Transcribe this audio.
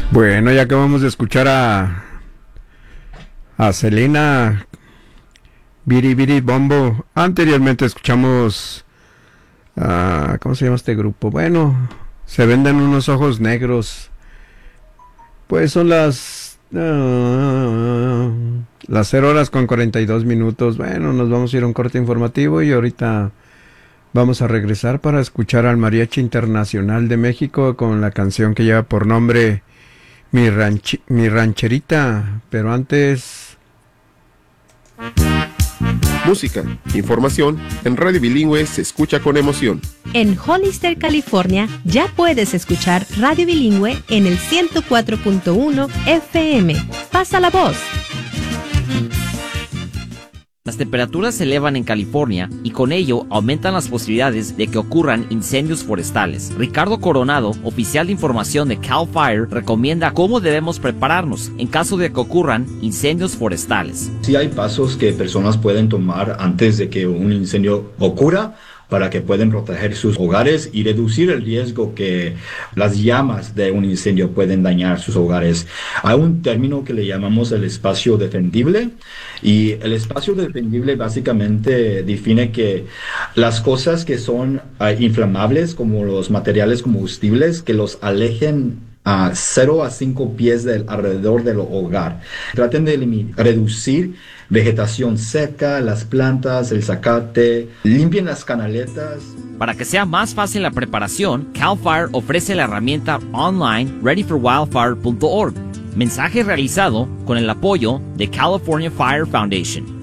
Bueno, ya acabamos de escuchar a Selena Biri Biri Bombo. Anteriormente escuchamos ¿cómo se llama este grupo? Bueno, Se Venden Unos Ojos Negros. Pues son las 0:42. Bueno, nos vamos a ir a un corte informativo y ahorita vamos a regresar para escuchar al Mariachi Internacional de México con la canción que lleva por nombre Mi Rancherita. Pero antes... Música, información, en Radio Bilingüe se escucha con emoción. En Hollister, California, ya puedes escuchar Radio Bilingüe en el 104.1 FM. ¡Pasa la voz! Las temperaturas se elevan en California y con ello aumentan las posibilidades de que ocurran incendios forestales. Ricardo Coronado, oficial de información de CAL FIRE, recomienda cómo debemos prepararnos en caso de que ocurran incendios forestales. Sí hay pasos que personas pueden tomar antes de que un incendio ocurra para que puedan proteger sus hogares y reducir el riesgo que las llamas de un incendio pueden dañar sus hogares. Hay un término que le llamamos el espacio defendible, y el espacio defendible básicamente define que las cosas que son inflamables, como los materiales combustibles, que los alejen a 0 a 5 pies alrededor del hogar. Traten de reducir vegetación seca, las plantas, el zacate, limpien las canaletas. Para que sea más fácil la preparación, CAL FIRE ofrece la herramienta online readyforwildfire.org. Mensaje realizado con el apoyo de California Fire Foundation.